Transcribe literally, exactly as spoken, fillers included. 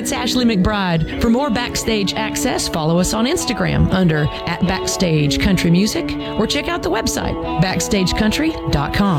it's Ashley McBride. For more Backstage access, follow us on Instagram under at Backstage Country Music or check out the website backstage country dot com.